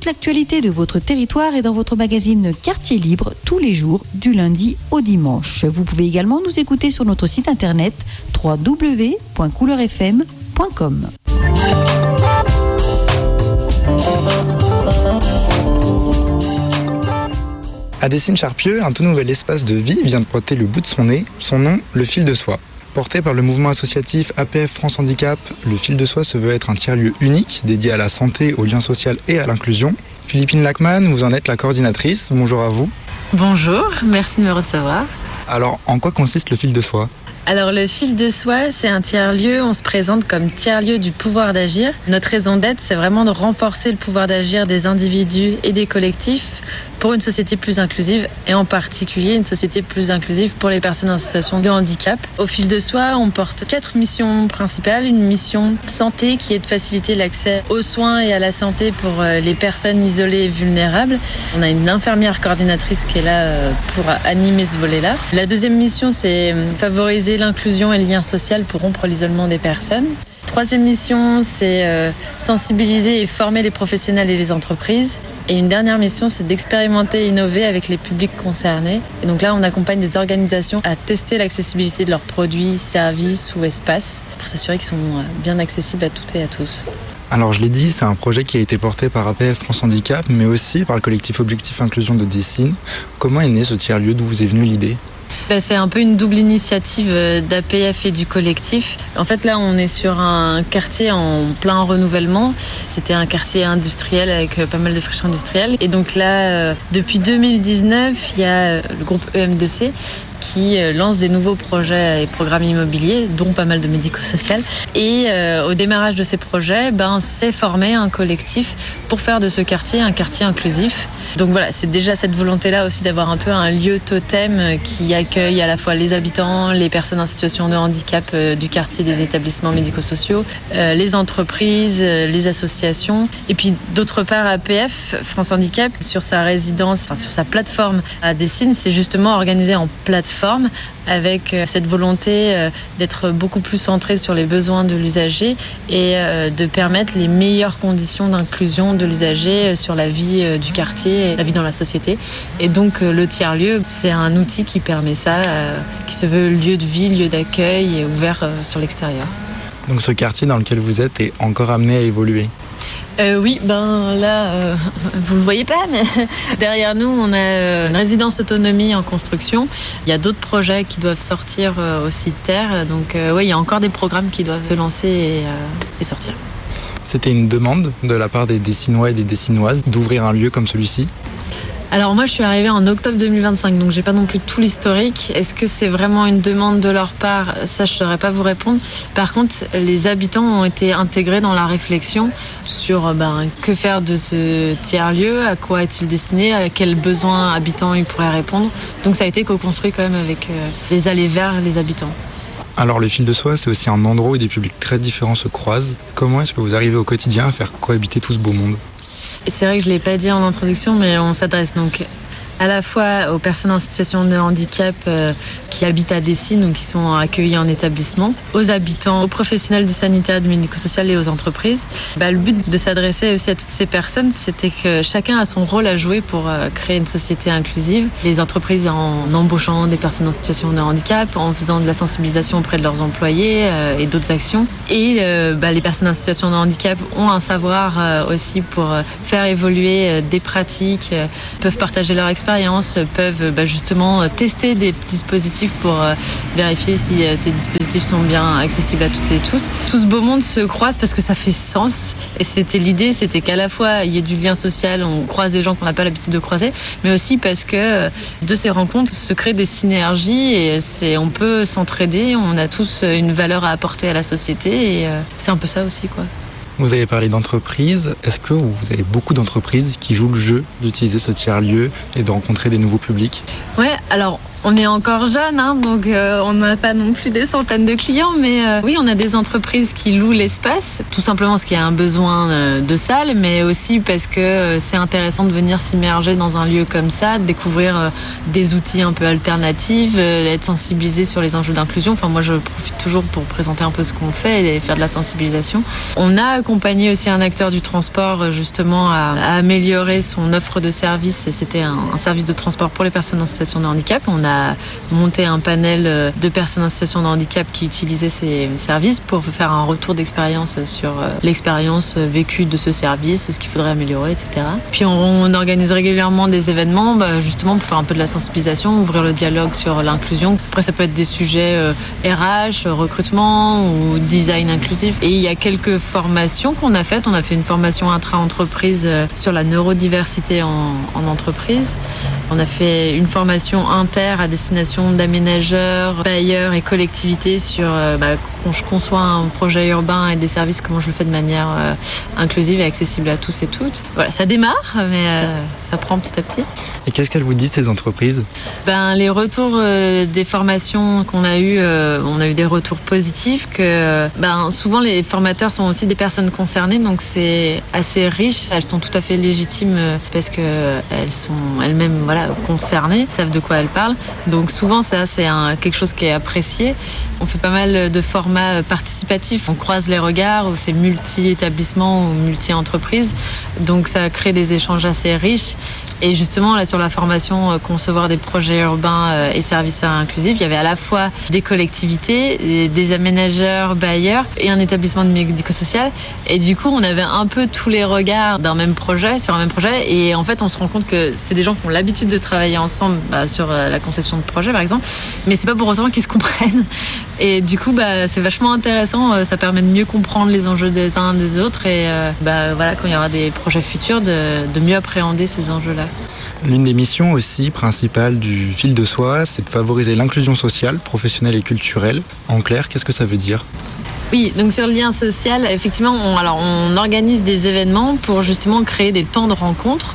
toute l'actualité de votre territoire est dans votre magazine Quartier Libre tous les jours du lundi au dimanche. Vous pouvez également nous écouter sur notre site internet www.couleurfm.com. À Dessines-Charpieu, un tout nouvel espace de vie vient de pointer le bout de son nez, son nom, le fil de soie. Porté par le mouvement associatif APF France Handicap, le fil de soie se veut être un tiers-lieu unique dédié à la santé, au lien social et à l'inclusion. Philippine Lachman, vous en êtes la coordinatrice. Bonjour à vous. Bonjour, merci de me recevoir. Alors, en quoi consiste le fil de soie ? Alors le fil de soie, c'est un tiers-lieu, on se présente comme tiers-lieu du pouvoir d'agir. Notre raison d'être, c'est vraiment de renforcer le pouvoir d'agir des individus et des collectifs pour une société plus inclusive et en particulier une société plus inclusive pour les personnes en situation de handicap. Au fil de soie, on porte 4 missions principales. Une mission santé qui est de faciliter l'accès aux soins et à la santé pour les personnes isolées et vulnérables. On a une infirmière coordinatrice qui est là pour animer ce volet-là. La deuxième mission, c'est favoriser l'inclusion et le lien social pour rompre l'isolement des personnes. Troisième mission, c'est sensibiliser et former les professionnels et les entreprises. Et une dernière mission, c'est d'expérimenter et innover avec les publics concernés. Et donc là, on accompagne des organisations à tester l'accessibilité de leurs produits, services ou espaces pour s'assurer qu'ils sont bien accessibles à toutes et à tous. Alors je l'ai dit, c'est un projet qui a été porté par APF France Handicap, mais aussi par le collectif Objectif Inclusion de Dessines. Comment est né ce tiers-lieu ? D'où vous est venue l'idée ? C'est un peu une double initiative d'APF et du collectif. En fait, là, on est sur un quartier en plein renouvellement. C'était un quartier industriel avec pas mal de friches industrielles. Et donc là, depuis 2019, il y a le groupe EM2C qui lance des nouveaux projets et programmes immobiliers, dont pas mal de médico-social. Et au démarrage de ces projets, on s'est formé un collectif pour faire de ce quartier un quartier inclusif. Donc voilà, c'est déjà cette volonté-là aussi d'avoir un peu un lieu totem qui accueille à la fois les habitants, les personnes en situation de handicap du quartier, des établissements médico-sociaux, les entreprises, les associations. Et puis d'autre part, APF, France Handicap, sur sa résidence, sur sa plateforme à Dessines, c'est justement organisé en plateforme avec cette volonté d'être beaucoup plus centré sur les besoins de l'usager et de permettre les meilleures conditions d'inclusion de l'usager sur la vie du quartier, la vie dans la société. Et donc le tiers-lieu, c'est un outil qui permet ça, qui se veut lieu de vie, lieu d'accueil et ouvert sur l'extérieur. Donc ce quartier dans lequel vous êtes est encore amené à évoluer ? Oui, là, vous le voyez pas, mais derrière nous, on a une résidence autonomie en construction. Il y a d'autres projets qui doivent sortir aussi de terre. Donc, il y a encore des programmes qui doivent se lancer et sortir. C'était une demande de la part des Dessinois et des Dessinoises d'ouvrir un lieu comme celui-ci ? Alors moi je suis arrivée en octobre 2025, donc j'ai pas non plus tout l'historique. Est-ce que c'est vraiment une demande de leur part ? Ça je saurais pas vous répondre. Par contre, les habitants ont été intégrés dans la réflexion sur que faire de ce tiers-lieu, à quoi est-il destiné, à quels besoins habitants il pourrait répondre. Donc ça a été co-construit quand même avec des allées vers les habitants. Alors le fil de soie, c'est aussi un endroit où des publics très différents se croisent. Comment est-ce que vous arrivez au quotidien à faire cohabiter tout ce beau monde ? C'est vrai que je ne l'ai pas dit en introduction, mais on s'adresse donc à la fois aux personnes en situation de handicap qui habitent à Dessines ou qui sont accueillis en établissement, aux habitants, aux professionnels du sanitaire, du médico-social et aux entreprises. Le but de s'adresser aussi à toutes ces personnes, c'était que chacun a son rôle à jouer pour créer une société inclusive. Les entreprises en embauchant des personnes en situation de handicap, en faisant de la sensibilisation auprès de leurs employés et d'autres actions. Et les personnes en situation de handicap ont un savoir aussi pour faire évoluer des pratiques, peuvent partager leur expérience, peuvent justement tester des dispositifs pour vérifier si ces dispositifs sont bien accessibles à toutes et tous. Tout ce beau monde se croise parce que ça fait sens. Et l'idée, c'était qu'à la fois, il y ait du lien social, on croise des gens qu'on n'a pas l'habitude de croiser, mais aussi parce que de ces rencontres se créent des synergies et on peut s'entraider, on a tous une valeur à apporter à la société et c'est un peu ça aussi, quoi. Vous avez parlé d'entreprises. Est-ce que vous avez beaucoup d'entreprises qui jouent le jeu d'utiliser ce tiers-lieu et de rencontrer des nouveaux publics ? Ouais, alors On est encore jeune, donc on n'a pas non plus des centaines de clients, mais oui, on a des entreprises qui louent l'espace, tout simplement parce qu'il y a un besoin de salle, mais aussi parce que c'est intéressant de venir s'immerger dans un lieu comme ça, de découvrir des outils un peu alternatifs, d'être sensibilisé sur les enjeux d'inclusion. Enfin, moi, je profite toujours pour présenter un peu ce qu'on fait et faire de la sensibilisation. On a accompagné aussi un acteur du transport, justement, à améliorer son offre de service. C'était un service de transport pour les personnes en situation de handicap. On a monté un panel de personnes en situation de handicap qui utilisaient ces services pour faire un retour d'expérience sur l'expérience vécue de ce service, ce qu'il faudrait améliorer, etc. Puis on organise régulièrement des événements, justement pour faire un peu de la sensibilisation, ouvrir le dialogue sur l'inclusion. Après, ça peut être des sujets RH, recrutement ou design inclusif. Et il y a quelques formations qu'on a faites. On a fait une formation intra-entreprise sur la neurodiversité en entreprise. On a fait une formation inter à destination d'aménageurs, bailleurs et collectivités sur quand je conçois un projet urbain et des services, comment je le fais de manière inclusive et accessible à tous et toutes. Voilà, ça démarre, mais ça prend petit à petit. Et qu'est-ce qu'elles vous disent, ces entreprises ? Les retours des formations qu'on a eues, on a eu des retours positifs que souvent les formateurs sont aussi des personnes concernées, donc c'est assez riche. Elles sont tout à fait légitimes parce qu'elles sont elles-mêmes concernées, savent de quoi elles parlent. Donc souvent ça c'est quelque chose qui est apprécié. On fait pas mal de formats participatifs. On croise les regards, ou c'est multi-établissements ou multi-entreprises. Donc ça crée des échanges assez riches. Et justement, là, sur la formation concevoir des projets urbains et services inclusifs, il y avait à la fois des collectivités, des aménageurs, bailleurs et un établissement de médico-social. Et du coup, on avait un peu tous les regards d'un même projet, sur un même projet. Et en fait, on se rend compte que c'est des gens qui ont l'habitude de travailler ensemble sur la conception de projet, par exemple. Mais c'est pas pour autant qu'ils se comprennent. Et du coup, c'est vachement intéressant. Ça permet de mieux comprendre les enjeux des uns des autres. Et quand il y aura des projets futurs, de mieux appréhender ces enjeux-là. L'une des missions aussi principales du Fil de Soie, c'est de favoriser l'inclusion sociale, professionnelle et culturelle. En clair, qu'est-ce que ça veut dire ? Oui, donc sur le lien social, effectivement, on organise des événements pour justement créer des temps de rencontre.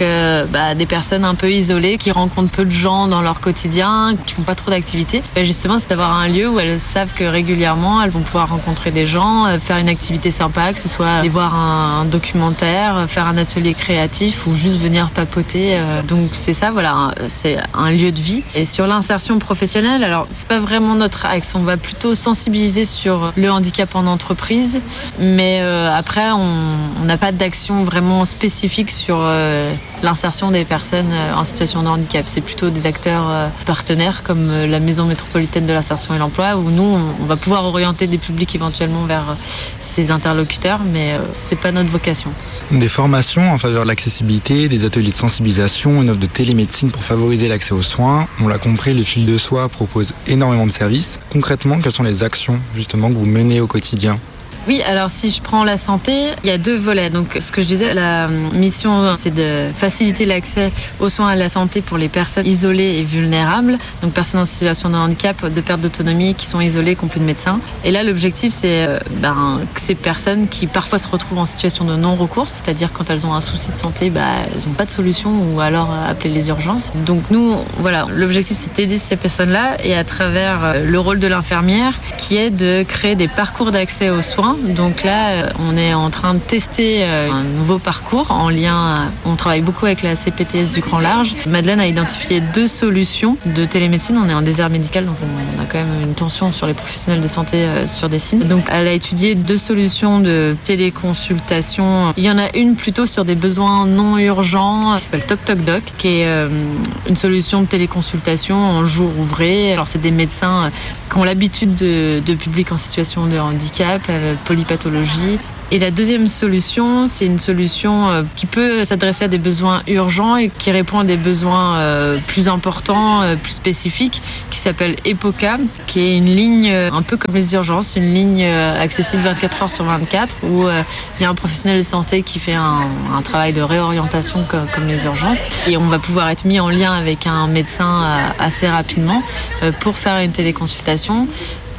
Des personnes un peu isolées qui rencontrent peu de gens dans leur quotidien, qui font pas trop d'activités. Justement, c'est d'avoir un lieu où elles savent que régulièrement elles vont pouvoir rencontrer des gens, faire une activité sympa, que ce soit aller voir un documentaire, faire un atelier créatif ou juste venir papoter. Donc c'est ça, c'est un lieu de vie. Et sur l'insertion professionnelle, alors c'est pas vraiment notre axe, on va plutôt sensibiliser sur le handicap en entreprise, mais après on n'a pas d'action vraiment spécifique sur l'insertion des personnes en situation de handicap. C'est plutôt des acteurs partenaires comme la Maison métropolitaine de l'insertion et l'emploi, où nous, on va pouvoir orienter des publics éventuellement vers ces interlocuteurs, mais c'est pas notre vocation. Des formations en faveur de l'accessibilité, des ateliers de sensibilisation, une offre de télémédecine pour favoriser l'accès aux soins. On l'a compris, le Fil de Soie propose énormément de services. Concrètement, quelles sont les actions justement que vous menez au quotidien ? Oui, alors si je prends la santé, il y a deux volets. Donc ce que je disais, la mission, c'est de faciliter l'accès aux soins et à la santé pour les personnes isolées et vulnérables, donc personnes en situation de handicap, de perte d'autonomie, qui sont isolées, qui n'ont plus de médecin. Et là, l'objectif, c'est que ces personnes qui parfois se retrouvent en situation de non-recours, c'est-à-dire quand elles ont un souci de santé, elles n'ont pas de solution, ou alors appeler les urgences. Donc nous, l'objectif, c'est d'aider ces personnes-là, et à travers le rôle de l'infirmière, qui est de créer des parcours d'accès aux soins. Donc là, on est en train de tester un nouveau parcours en lien. On travaille beaucoup avec la CPTS du Grand Large. Madeleine a identifié 2 solutions de télémédecine. On est en désert médical, donc on a quand même une tension sur les professionnels de santé sur des signes. Donc elle a étudié 2 solutions de téléconsultation. Il y en a une plutôt sur des besoins non urgents, qui s'appelle Toc Toc Doc, qui est une solution de téléconsultation en jour ouvré. Alors c'est des médecins qui ont l'habitude de publics en situation de handicap, polypathologie. Et la deuxième solution, c'est une solution qui peut s'adresser à des besoins urgents et qui répond à des besoins plus importants, plus spécifiques, qui s'appelle EPOCA, qui est une ligne un peu comme les urgences, une ligne accessible 24 heures sur 24, où il y a un professionnel de santé qui fait un travail de réorientation comme les urgences. Et on va pouvoir être mis en lien avec un médecin assez rapidement pour faire une téléconsultation.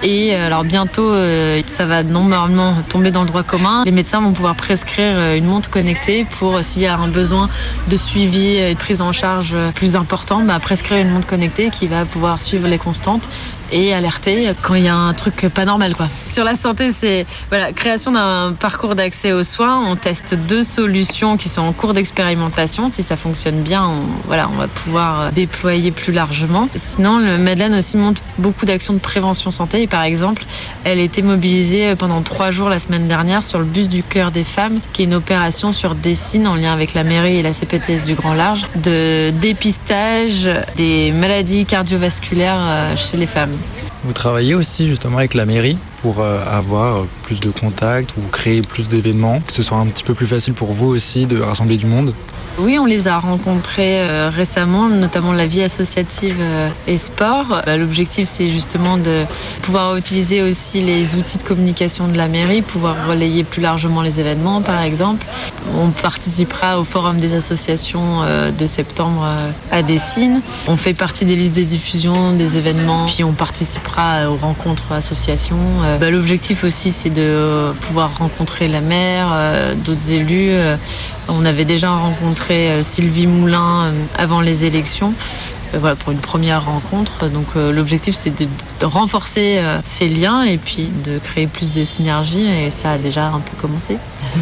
Et alors bientôt, ça va normalement tomber dans le droit commun. Les médecins vont pouvoir prescrire une montre connectée pour, s'il y a un besoin de suivi et de prise en charge plus important, prescrire une montre connectée qui va pouvoir suivre les constantes et alerter quand il y a un truc pas normal, quoi. Sur la santé, c'est création d'un parcours d'accès aux soins. On teste 2 solutions qui sont en cours d'expérimentation. Si ça fonctionne bien, on va pouvoir déployer plus largement. Sinon, le Madeleine aussi monte beaucoup d'actions de prévention santé. Et par exemple, elle a été mobilisée pendant 3 jours la semaine dernière sur le bus du cœur des femmes, qui est une opération sur Dessines en lien avec la mairie et la CPTS du Grand Large, de dépistage des maladies cardiovasculaires chez les femmes. Vous travaillez aussi justement avec la mairie pour avoir plus de contacts ou créer plus d'événements, que ce soit un petit peu plus facile pour vous aussi de rassembler du monde? Oui, on les a rencontrés récemment, notamment la vie associative et sport. L'objectif, c'est justement de pouvoir utiliser aussi les outils de communication de la mairie, pouvoir relayer plus largement les événements, par exemple. On participera au Forum des associations de septembre à Dessines. On fait partie des listes de diffusion des événements, puis on participera aux rencontres associations. L'objectif aussi, c'est de pouvoir rencontrer la maire, d'autres élus. On avait déjà rencontré Sylvie Moulin avant les élections. Pour une première rencontre. Donc l'objectif, c'est de renforcer ces liens et puis de créer plus de synergies, et ça a déjà un peu commencé.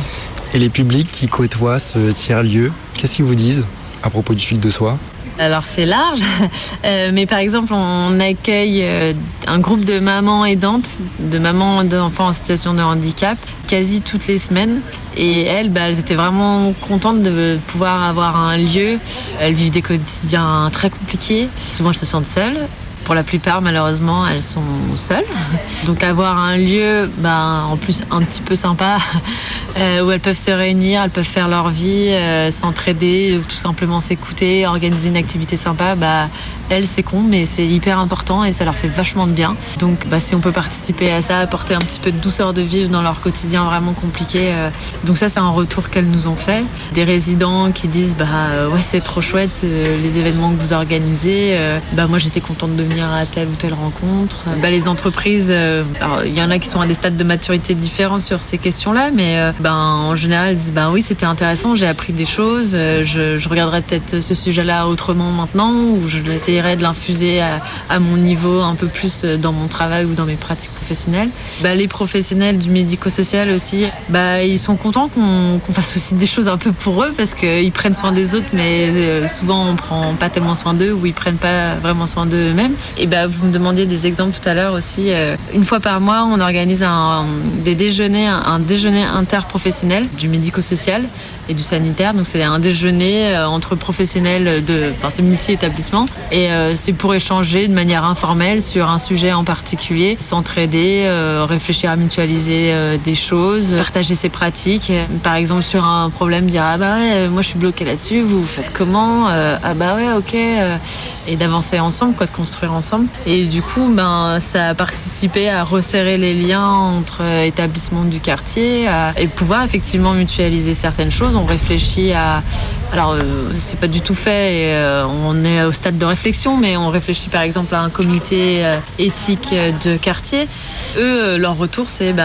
Et les publics qui côtoient ce tiers-lieu, qu'est-ce qu'ils vous disent à propos du fil de soie? Alors c'est large, mais par exemple on accueille un groupe de mamans aidantes, de mamans d'enfants en situation de handicap, quasi toutes les semaines. Et elles étaient vraiment contentes de pouvoir avoir un lieu. Elles vivent des quotidiens très compliqués, souvent elles se sentent seules. Pour la plupart, malheureusement, elles sont seules. Donc avoir un lieu, en plus un petit peu sympa, où elles peuvent se réunir, elles peuvent faire leur vie, s'entraider, tout simplement s'écouter, organiser une activité sympa, elles, c'est con, mais c'est hyper important et ça leur fait vachement de bien. Donc si on peut participer à ça, apporter un petit peu de douceur de vivre dans leur quotidien vraiment compliqué. Donc ça, c'est un retour qu'elles nous ont fait. Des résidents qui disent ouais, c'est trop chouette les événements que vous organisez. Moi, j'étais contente de venir à telle ou telle rencontre. Les entreprises, alors il y en a qui sont à des stades de maturité différents sur ces questions-là, mais en général, elles disent oui, c'était intéressant, j'ai appris des choses, je regarderai peut-être ce sujet-là autrement maintenant, ou je essayerai de l'infuser à mon niveau un peu plus dans mon travail ou dans mes pratiques professionnelles. Les professionnels du médico-social aussi, ils sont contents qu'on fasse aussi des choses un peu pour eux, parce qu'ils prennent soin des autres, mais souvent on prend pas tellement soin d'eux, ou ils prennent pas vraiment soin d'eux-mêmes. Et vous me demandiez des exemples tout à l'heure aussi. Une fois par mois, on organise un déjeuner interprofessionnel du médico-social et du sanitaire. Donc c'est un déjeuner entre professionnels c'est multi-établissements. Et c'est pour échanger de manière informelle sur un sujet en particulier, s'entraider, réfléchir à mutualiser des choses, partager ses pratiques. Par exemple, sur un problème, dire moi je suis bloquée là-dessus, vous faites comment? Ok. Et d'avancer ensemble, de construire ensemble. Et du coup, ça a participé à resserrer les liens entre établissements du quartier et pouvoir effectivement mutualiser certaines choses. On réfléchit à... Alors, c'est pas du tout fait et on est au stade de réflexion, mais on réfléchit par exemple à un comité éthique de quartier. Eux, leur retour, c'est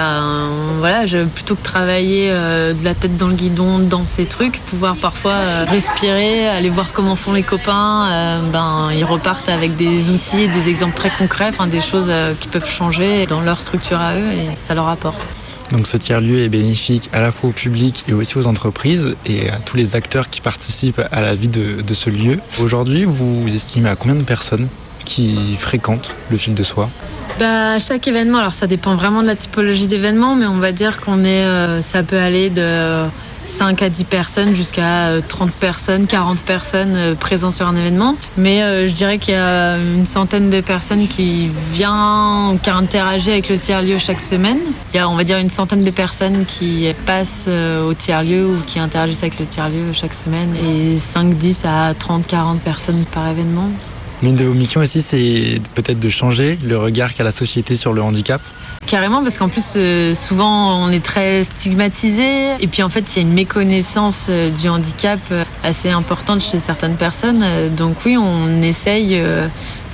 plutôt que travailler de la tête dans le guidon dans ces trucs, pouvoir parfois respirer, aller voir comment font les copains, ils repartent avec des outils, des exemples très concrets, des choses qui peuvent changer dans leur structure à eux, et ça leur apporte. Donc ce tiers-lieu est bénéfique à la fois au public et aussi aux entreprises et à tous les acteurs qui participent à la vie de ce lieu. Aujourd'hui, vous estimez à combien de personnes qui fréquentent le fil de soie? Chaque événement, alors ça dépend vraiment de la typologie d'événement, mais on va dire qu'on est, ça peut aller de 5 à 10 personnes jusqu'à 30 personnes, 40 personnes présentes sur un événement. Mais je dirais qu'il y a une centaine de personnes qui interagissent avec le tiers-lieu chaque semaine. Il y a, on va dire, une centaine de personnes qui passent au tiers-lieu ou qui interagissent avec le tiers-lieu chaque semaine. Et 5, 10 à 30, 40 personnes par événement. L'une de vos missions aussi, c'est peut-être de changer le regard qu'a la société sur le handicap. Carrément, parce qu'en plus, souvent, on est très stigmatisé. Et puis, en fait, il y a une méconnaissance du handicap assez importante chez certaines personnes. Donc oui, on essaye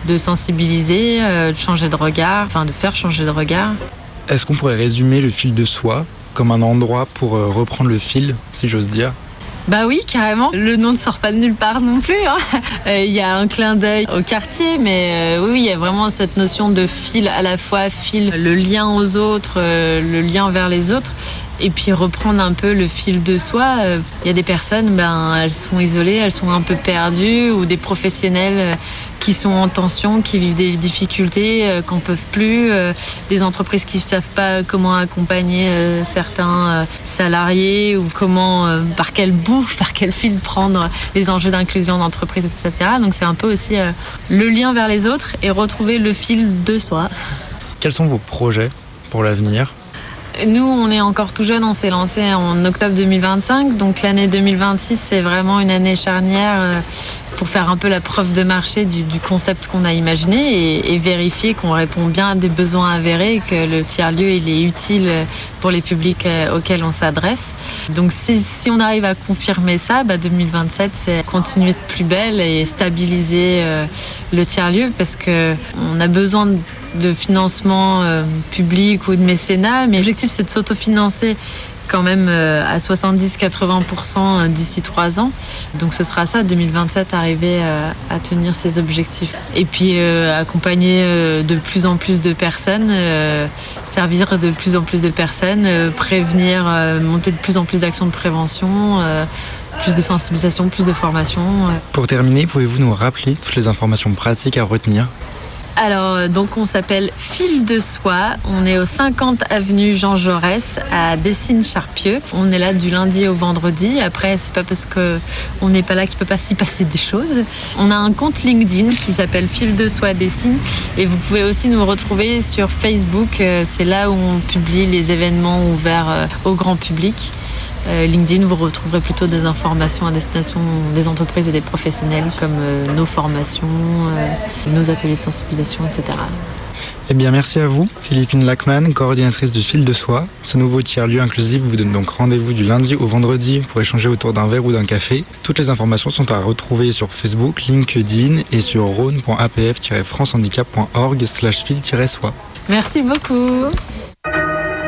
de sensibiliser, de changer de regard, de faire changer de regard. Est-ce qu'on pourrait résumer le fil de soie comme un endroit pour reprendre le fil, si j'ose dire ? Bah oui, carrément. Le nom ne sort pas de nulle part non plus. Il y a un clin d'œil au quartier, mais oui, il y a vraiment cette notion de fil, à la fois fil, le lien aux autres, le lien vers les autres, et puis reprendre un peu le fil de soi. Il y a des personnes, elles sont isolées, elles sont un peu perdues, ou des professionnels qui sont en tension, qui vivent des difficultés, qui n'en peuvent plus, des entreprises qui ne savent pas comment accompagner certains salariés, ou comment, par quel bout, par quel fil prendre les enjeux d'inclusion d'entreprise, etc. Donc c'est un peu aussi le lien vers les autres et retrouver le fil de soi. Quels sont vos projets pour l'avenir ? Nous, on est encore tout jeune, on s'est lancé en octobre 2025, donc l'année 2026, c'est vraiment une année charnière pour faire un peu la preuve de marché du concept qu'on a imaginé et vérifier qu'on répond bien à des besoins avérés, que le tiers-lieu il est utile pour les publics auxquels on s'adresse. Donc si on arrive à confirmer ça, 2027, c'est continuer de plus belle et stabiliser le tiers-lieu, parce qu'on a besoin de financement public ou de mécénat, mais l'objectif c'est de s'autofinancer quand même à 70-80% d'ici 3 ans. Donc ce sera ça, 2027, arriver à tenir ces objectifs. Et puis accompagner de plus en plus de personnes, servir de plus en plus de personnes, prévenir, monter de plus en plus d'actions de prévention, plus de sensibilisation, plus de formation. Pour terminer, pouvez-vous nous rappeler toutes les informations pratiques à retenir ? Alors, donc on s'appelle Fil de Soie. On est au 50 avenue Jean Jaurès à Dessines-Charpieu. On est là du lundi au vendredi. Après, c'est pas parce qu'on n'est pas là qu'il peut pas s'y passer des choses. On a un compte LinkedIn qui s'appelle Fil de Soie Dessine. Et vous pouvez aussi nous retrouver sur Facebook. C'est là où on publie les événements ouverts au grand public. LinkedIn, vous retrouverez plutôt des informations à destination des entreprises et des professionnels, comme nos formations, nos ateliers de sensibilisation, etc. Eh bien, merci à vous, Philippine Lachmann, coordinatrice du Fil de Soie. Ce nouveau tiers-lieu inclusif vous donne donc rendez-vous du lundi au vendredi pour échanger autour d'un verre ou d'un café. Toutes les informations sont à retrouver sur Facebook, LinkedIn et sur rhône.apf-francehandicap.org/fil-soie. Merci beaucoup.